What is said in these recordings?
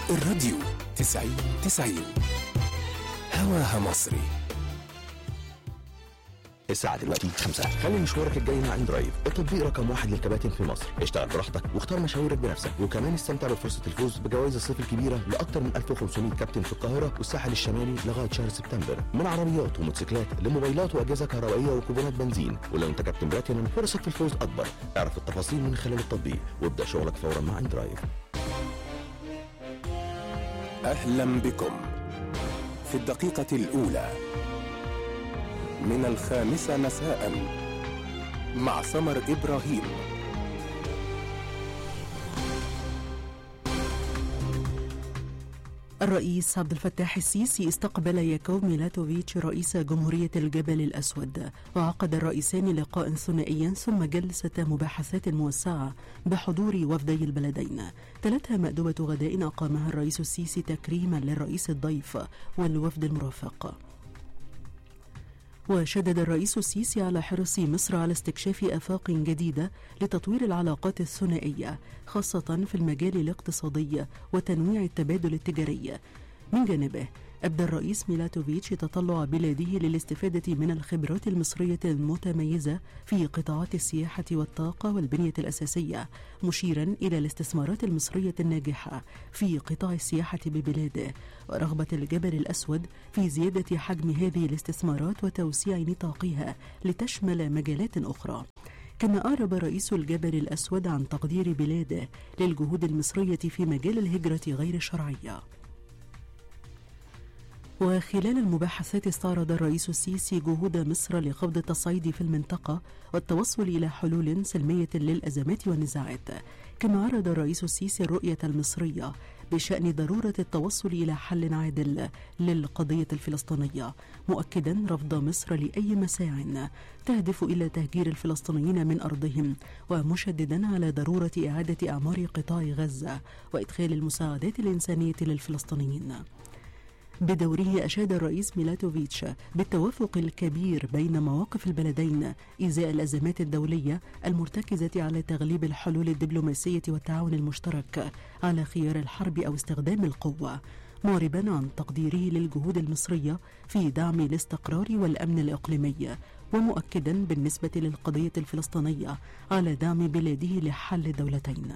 الراديو 90-90 هواها مصري. الساعة دلوقتي 5. خلي مشوارك الجاي مع اندرايف، التطبيق رقم 1 للكباتن في مصر. اشتغل براحتك واختار مشاويرك بنفسك، وكمان استمتع بفرصة الفوز بجوائز الصيف الكبيرة لأكثر من 1500 كابتن في القاهرة والساحل الشمالي لغاية شهر سبتمبر، من عربيات وموتوسيكلات لموبايلات وأجهزة كهربائية وكوبونات بنزين. ولو انت كابتن بلاتينم فرصك في الفوز أكبر. اعرف التفاصيل من خلال التطبيق وابدأ شغلك فورا مع اندرايف. أهلا بكم في الدقيقة الأولى من 5 مساء مع سمر إبراهيم. الرئيس عبد الفتاح السيسي استقبل ياكوب ميلاتوفيتش رئيس جمهورية الجبل الأسود، وعقد الرئيسان لقاء ثنائيا ثم جلسة مباحثات موسعة بحضور وفدي البلدين، تلتها مأدبة غداء أقامها الرئيس السيسي تكريما للرئيس الضيف والوفد المرافق. وشدد الرئيس السيسي على حرص مصر على استكشاف آفاق جديدة لتطوير العلاقات الثنائية، خاصة في المجال الاقتصادي وتنويع التبادل التجاري. من جانبه أبدى الرئيس ميلاتوفيتش تطلع بلاده للاستفادة من الخبرات المصرية المتميزة في قطاعات السياحة والطاقة والبنية الأساسية، مشيرا إلى الاستثمارات المصرية الناجحة في قطاع السياحة ببلاده، ورغبة الجبل الأسود في زيادة حجم هذه الاستثمارات وتوسيع نطاقها لتشمل مجالات أخرى. كما أعرب رئيس الجبل الأسود عن تقدير بلاده للجهود المصرية في مجال الهجرة غير الشرعية. وخلال المباحثات استعرض الرئيس السيسي جهود مصر لخفض التصعيد في المنطقة والتوصل إلى حلول سلمية للأزمات والنزاعات. كما عرض الرئيس السيسي الرؤية المصرية بشأن ضرورة التوصل إلى حل عادل للقضية الفلسطينية، مؤكدا رفض مصر لأي مساع تهدف إلى تهجير الفلسطينيين من أرضهم، ومشددا على ضرورة إعادة أعمار قطاع غزة وإدخال المساعدات الإنسانية للفلسطينيين. بدوره أشاد الرئيس ميلاتوفيتش بالتوافق الكبير بين مواقف البلدين إزاء الأزمات الدولية المرتكزة على تغليب الحلول الدبلوماسية والتعاون المشترك على خيار الحرب أو استخدام القوة، معربا عن تقديره للجهود المصرية في دعم الاستقرار والأمن الإقليمي، ومؤكدا بالنسبة للقضية الفلسطينية على دعم بلاده لحل دولتين.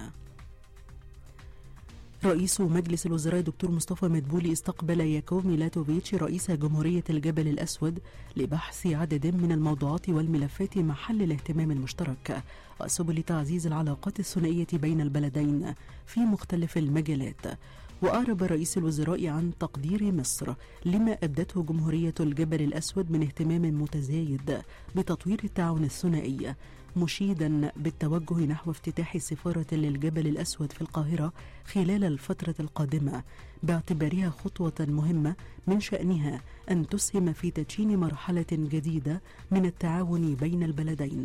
رئيس مجلس الوزراء دكتور مصطفى مدبولي استقبل ياكوب ميلاتوفيتش رئيس جمهورية الجبل الأسود لبحث عدد من الموضوعات والملفات محل الاهتمام المشترك وسبل تعزيز العلاقات الثنائية بين البلدين في مختلف المجالات. وأعرب رئيس الوزراء عن تقدير مصر لما أبدته جمهورية الجبل الأسود من اهتمام متزايد بتطوير التعاون الثنائي، مشيدا بالتوجه نحو افتتاح سفارة للجبل الأسود في القاهرة خلال الفترة القادمة، باعتبارها خطوة مهمة من شأنها أن تسهم في تدشين مرحلة جديدة من التعاون بين البلدين.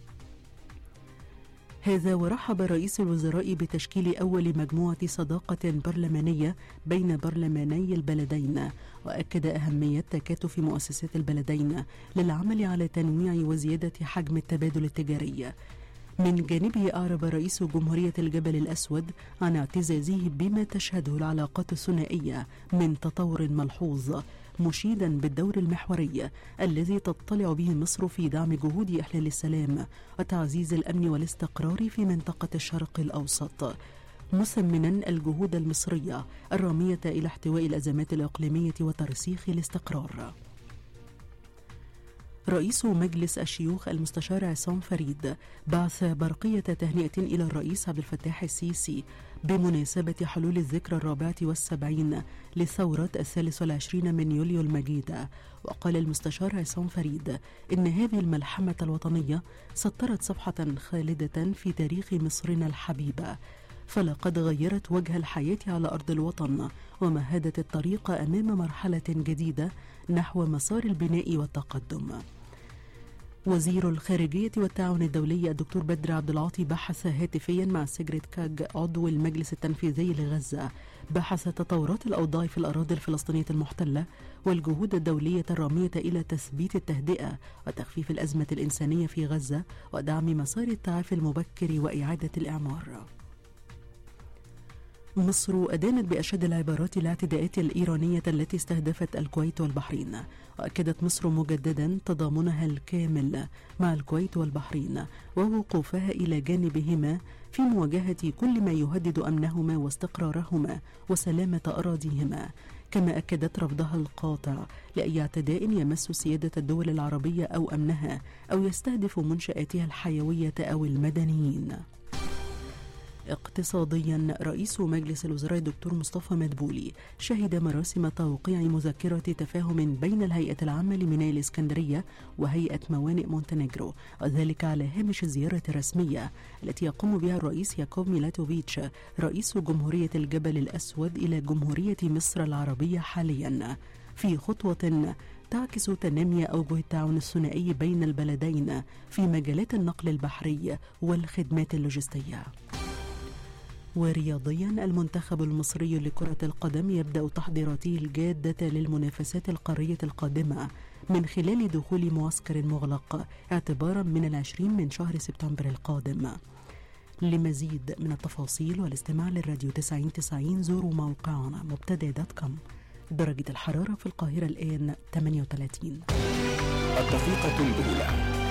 هذا ورحب رئيس الوزراء بتشكيل أول مجموعة صداقة برلمانية بين برلماني البلدين، وأكد أهمية تكاتف مؤسسات البلدين للعمل على تنويع وزيادة حجم التبادل التجاري. من جانبه أعرب رئيس جمهورية الجبل الأسود عن اعتزازه بما تشهده العلاقات الثنائية من تطور ملحوظ، مشيدا بالدور المحوري الذي تطلع به مصر في دعم جهود إحلال السلام وتعزيز الأمن والاستقرار في منطقة الشرق الأوسط، مثمنا الجهود المصرية الرامية إلى احتواء الأزمات الإقليمية وترسيخ الاستقرار. رئيس مجلس الشيوخ المستشار عصام فريد بعث برقية تهنئة إلى الرئيس عبد الفتاح السيسي بمناسبة حلول الذكرى 74 لثورة 23 من يوليو المجيدة. وقال المستشار عصام فريد إن هذه الملحمة الوطنية سطرت صفحة خالدة في تاريخ مصرنا الحبيبة، فلقد غيرت وجه الحياة على أرض الوطن ومهدت الطريق أمام مرحلة جديدة نحو مسار البناء والتقدم. وزير الخارجية والتعاون الدولي الدكتور بدر عبد العاطي بحث هاتفيا مع سيجريت كاج عضو المجلس التنفيذي لغزة بحث تطورات الأوضاع في الأراضي الفلسطينية المحتلة والجهود الدولية الرامية إلى تثبيت التهدئة وتخفيف الأزمة الإنسانية في غزة ودعم مسار التعافي المبكر وإعادة الإعمار. مصر أدانت بأشد العبارات الاعتداءات الإيرانية التي استهدفت الكويت والبحرين، وأكدت مصر مجددا تضامنها الكامل مع الكويت والبحرين ووقوفها إلى جانبهما في مواجهة كل ما يهدد أمنهما واستقرارهما وسلامة أراضيهما، كما أكدت رفضها القاطع لأي اعتداء يمس سيادة الدول العربية أو أمنها أو يستهدف منشآتها الحيوية أو المدنيين. اقتصاديا، رئيس مجلس الوزراء الدكتور مصطفى مدبولي شهد مراسم توقيع مذكرة تفاهم بين الهيئة العامة لميناء الإسكندرية وهيئة موانئ مونتينيغرو، وذلك على هامش الزيارة الرسمية التي يقوم بها الرئيس ياكوب ميلاتوفيتش رئيس جمهورية الجبل الأسود إلى جمهورية مصر العربية حاليا، في خطوة تعكس تنامي أوجه التعاون الثنائي بين البلدين في مجالات النقل البحري والخدمات اللوجستية. ورياضيا، المنتخب المصري لكرة القدم يبدأ تحضيراته الجادة للمنافسات القارية القادمة من خلال دخول معسكر مغلق اعتبارا من 20 من شهر سبتمبر القادم. لمزيد من التفاصيل والاستماع للراديو 9090 زوروا موقعنا مبتدأ.com. درجة الحرارة في القاهرة الآن 38. الدقيقة الأولى.